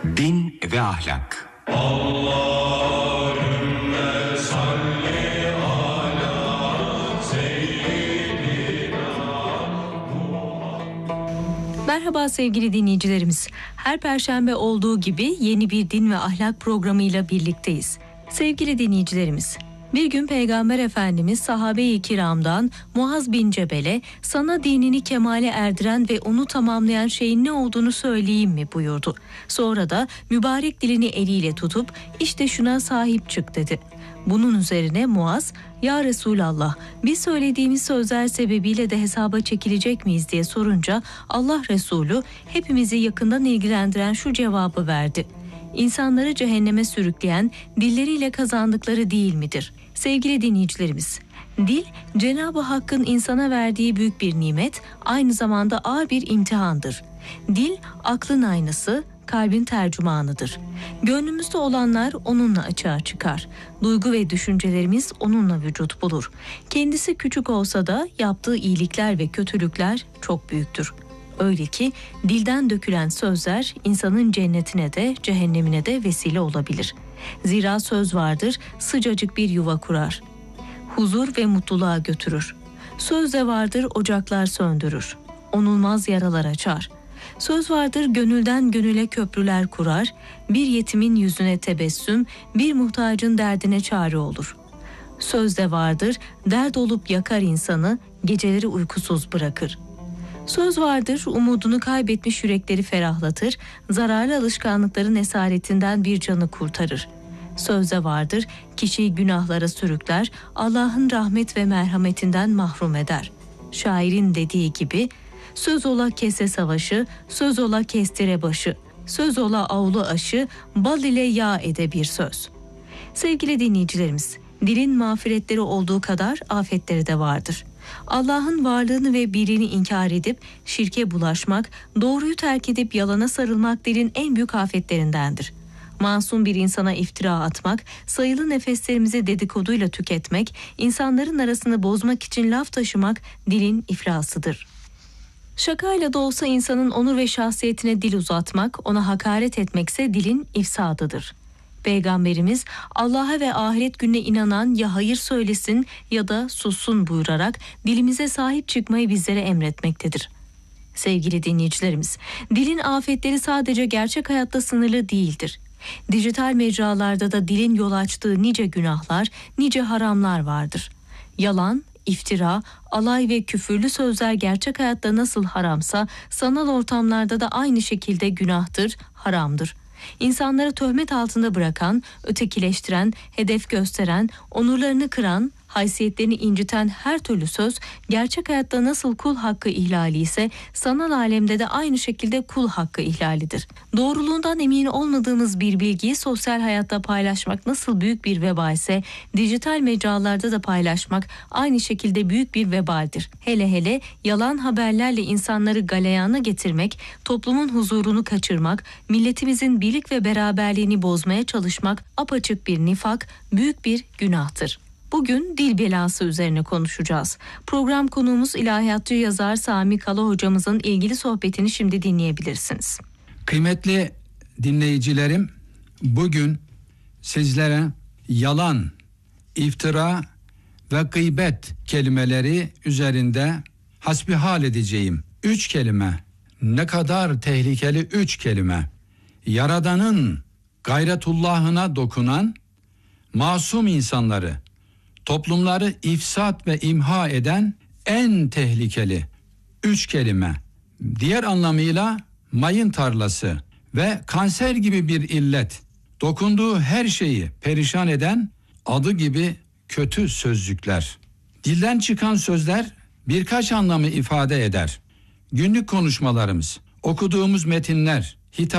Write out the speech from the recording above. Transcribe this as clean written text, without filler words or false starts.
Din ve ahlak. Allahümme salli ala seyyidina Muhammed. Merhaba sevgili dinleyicilerimiz. Her perşembe olduğu gibi yeni bir din ve ahlak programıyla birlikteyiz. Sevgili dinleyicilerimiz, bir gün Peygamber Efendimiz sahabe-i kiramdan Muaz bin Cebel'e sana dinini kemale erdiren ve onu tamamlayan şeyin ne olduğunu söyleyeyim mi buyurdu. Sonra da mübarek dilini eliyle tutup işte şuna sahip çık dedi. Bunun üzerine Muaz, ya Resulallah biz söylediğimiz sözler sebebiyle de hesaba çekilecek miyiz diye sorunca Allah Resulü hepimizi yakından ilgilendiren şu cevabı verdi. İnsanları cehenneme sürükleyen dilleriyle kazandıkları değil midir? Sevgili dinleyicilerimiz, dil Cenab-ı Hakk'ın insana verdiği büyük bir nimet, aynı zamanda ağır bir imtihandır. Dil aklın aynası, kalbin tercümanıdır. Gönlümüzde olanlar onunla açığa çıkar. Duygu ve düşüncelerimiz onunla vücut bulur. Kendisi küçük olsa da yaptığı iyilikler ve kötülükler çok büyüktür. Öyle ki dilden dökülen sözler insanın cennetine de cehennemine de vesile olabilir. Zira söz vardır, sıcacık bir yuva kurar. Huzur ve mutluluğa götürür. Söz de vardır, ocaklar söndürür. Onulmaz yaralar açar. Söz vardır, gönülden gönüle köprüler kurar. Bir yetimin yüzüne tebessüm, bir muhtacın derdine çare olur. Söz de vardır, dert olup yakar insanı, geceleri uykusuz bırakır. Söz vardır, umudunu kaybetmiş yürekleri ferahlatır, zararlı alışkanlıkların esaretinden bir canı kurtarır. Söz de vardır, kişiyi günahlara sürükler, Allah'ın rahmet ve merhametinden mahrum eder. Şairin dediği gibi, söz ola kese savaşı, söz ola kestire başı, söz ola avlu aşı, bal ile yağ ede bir söz. Sevgili dinleyicilerimiz, dilin mağfiretleri olduğu kadar afetleri de vardır. Allah'ın varlığını ve birliğini inkar edip şirke bulaşmak, doğruyu terk edip yalana sarılmak dilin en büyük afetlerindendir. Masum bir insana iftira atmak, sayılı nefeslerimizi dedikoduyla tüketmek, insanların arasını bozmak için laf taşımak dilin iflasıdır. Şakayla da olsa insanın onur ve şahsiyetine dil uzatmak, ona hakaret etmekse dilin ifsadıdır. Peygamberimiz Allah'a ve ahiret gününe inanan ya hayır söylesin ya da sussun buyurarak dilimize sahip çıkmayı bizlere emretmektedir. Sevgili dinleyicilerimiz, dilin afetleri sadece gerçek hayatta sınırlı değildir. Dijital mecralarda da dilin yol açtığı nice günahlar, nice haramlar vardır. Yalan, iftira, alay ve küfürlü sözler gerçek hayatta nasıl haramsa, sanal ortamlarda da aynı şekilde günahtır, haramdır. İnsanları töhmet altında bırakan, ötekileştiren, hedef gösteren, onurlarını kıran, haysiyetlerini inciten her türlü söz gerçek hayatta nasıl kul hakkı ihlali ise sanal alemde de aynı şekilde kul hakkı ihlalidir. Doğruluğundan emin olmadığımız bir bilgiyi sosyal hayatta paylaşmak nasıl büyük bir veba ise dijital mecralarda da paylaşmak aynı şekilde büyük bir vebaldir. Hele hele yalan haberlerle insanları galeyana getirmek, toplumun huzurunu kaçırmak, milletimizin birlik ve beraberliğini bozmaya çalışmak apaçık bir nifak, büyük bir günahtır. Bugün dil belası üzerine konuşacağız. Program konuğumuz ilahiyatçı yazar Sami Kala hocamızın ilgili sohbetini şimdi dinleyebilirsiniz. Kıymetli dinleyicilerim, bugün sizlere yalan, iftira ve gıybet kelimeleri üzerinde hasbihal edeceğim. 3 kelime, ne kadar tehlikeli 3 kelime. Yaradan'ın gayretullahına dokunan masum insanları, toplumları ifsat ve imha eden en tehlikeli 3 kelime. Diğer anlamıyla mayın tarlası ve kanser gibi bir illet. Dokunduğu her şeyi perişan eden adı gibi kötü sözcükler. Dilden çıkan sözler birkaç anlamı ifade eder. Günlük konuşmalarımız, okuduğumuz metinler, hitap